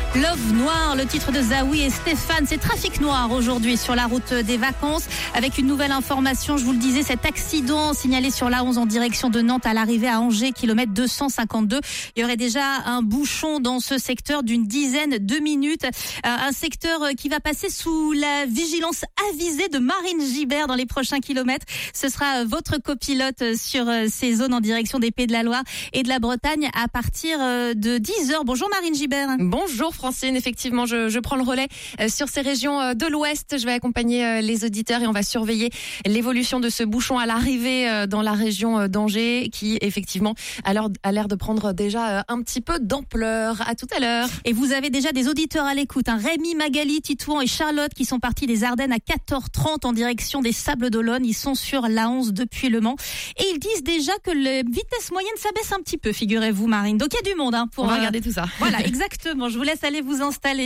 Love Noir, le titre de Zawi et Stéphane. C'est trafic noir aujourd'hui sur la route des vacances. Avec une nouvelle information, je vous le disais, cet accident signalé sur l'A11 en direction de Nantes à l'arrivée à Angers, kilomètre 252. Il y aurait déjà un bouchon dans ce secteur d'une dizaine de minutes. Un secteur qui va passer sous la vigilance avisée de Marine Gibert dans les prochains kilomètres. Ce sera votre copilote sur ces zones en direction des Pays de la Loire et de la Bretagne à partir de 10h. Bonjour Marine Gibert. Bonjour Francine, effectivement je prends le relais sur ces régions de l'Ouest. Je vais accompagner les auditeurs et on va surveiller l'évolution de ce bouchon à l'arrivée dans la région d'Angers qui effectivement a l'air de prendre déjà un petit peu d'ampleur. À tout à l'heure. Et vous avez déjà des auditeurs à l'écoute, Rémi, Magali, Titouan et Charlotte qui sont partis des Ardennes à 14h30 en direction des Sables d'Olonne. Ils sont sur l'A11 depuis Le Mans et ils disent déjà que la vitesse moyenne s'abaisse un petit peu, figurez-vous Marine. Donc il y a du monde pour on va regarder tout ça. Voilà, exactement. Je vous laisse aller vous installer.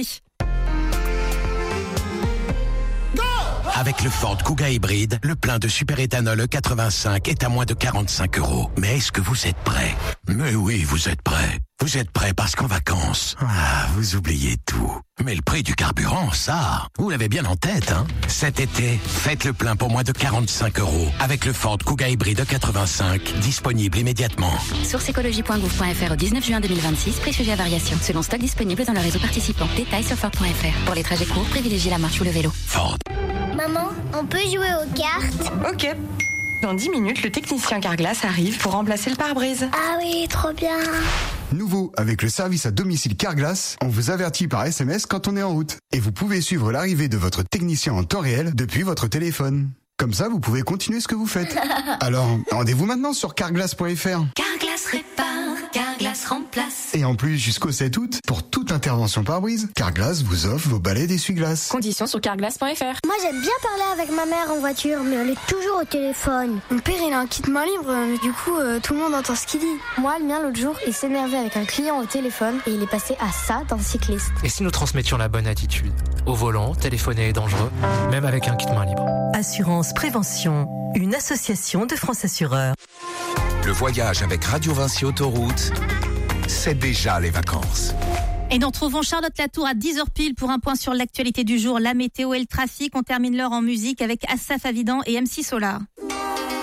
Avec le Ford Kuga hybride, le plein de superéthanol E85 est à moins de 45 €. Mais est-ce que vous êtes prêts? Mais oui, vous êtes prêts. Vous êtes prêts parce qu'en vacances, vous oubliez tout. Mais le prix du carburant, ça, vous l'avez bien en tête, hein? Cet été, faites le plein pour moins de 45 € avec le Ford Kuga hybride E85, disponible immédiatement. Source écologie.gouv.fr au 19 juin 2026, prix sujet à variation. Selon stock disponible dans le réseau participant. Détails sur Ford.fr. Pour les trajets courts, privilégiez la marche ou le vélo. Ford. Maman, on peut jouer aux cartes? Ok. Dans 10 minutes, le technicien Carglass arrive pour remplacer le pare-brise. Ah oui, trop bien. Nouveau, avec le service à domicile Carglass, on vous avertit par SMS quand on est en route. Et vous pouvez suivre l'arrivée de votre technicien en temps réel depuis votre téléphone. Comme ça, vous pouvez continuer ce que vous faites. Alors, rendez-vous maintenant sur carglass.fr. Carglass répare, Carglass remplace. Et en plus, jusqu'au 7 août, pour toute intervention pare-brise, Carglass vous offre vos balais d'essuie-glace. Conditions sur carglass.fr. Moi, j'aime bien parler avec ma mère en voiture, mais elle est toujours au téléphone. Mon père, il a un kit main libre, mais du coup, tout le monde entend ce qu'il dit. Moi, le mien, l'autre jour, il s'énervait avec un client au téléphone et il est passé à ça d'un cycliste. Et si nous transmettions la bonne attitude? Au volant, téléphoner est dangereux, même avec un kit main libre. Assurance Prévention, une association de France Assureurs. Le voyage avec Radio Vinci Autoroute, c'est déjà les vacances. Et nous retrouvons Charlotte Latour à 10h pile pour un point sur l'actualité du jour, la météo et le trafic. On termine l'heure en musique avec Assaf Avidan et MC Solar.